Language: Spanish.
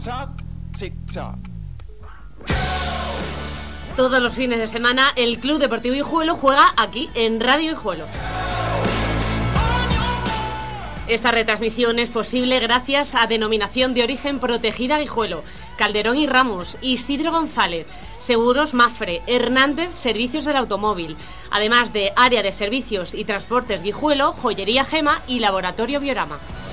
Todos los fines de semana el Club Deportivo Guijuelo juega aquí en Radio Guijuelo. Esta retransmisión es posible gracias a Denominación de Origen Protegida Guijuelo, Calderón y Ramos, Isidro González, Seguros Mafre, Hernández Servicios del Automóvil, además de Área de Servicios y Transportes Guijuelo, Joyería Gema y Laboratorio Biorama.